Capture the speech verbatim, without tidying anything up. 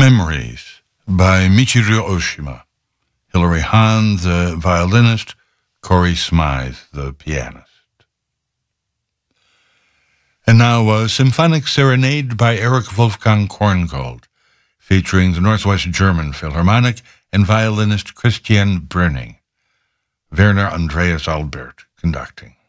Memories by Michiru Oshima. Hilary Hahn, the violinist, Corey Smythe, the pianist. And now a symphonic serenade by Eric Wolfgang Korngold, featuring the Northwest German Philharmonic and violinist Christian Brünning. Werner Andreas Albert conducting.